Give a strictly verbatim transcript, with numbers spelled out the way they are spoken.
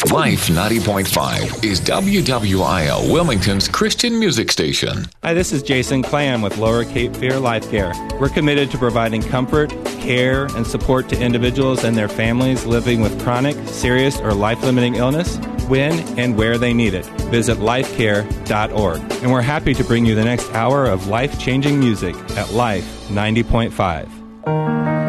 Life ninety point five is W W I L Wilmington's Christian music station. Hi, this is Jason Clam with Lower Cape Fear Life Care. We're committed to providing comfort, care, and support to individuals and their families living with chronic, serious, or life-limiting illness when and where they need it. Visit life care dot org. And we're happy to bring you the next hour of life-changing music at Life ninety point five.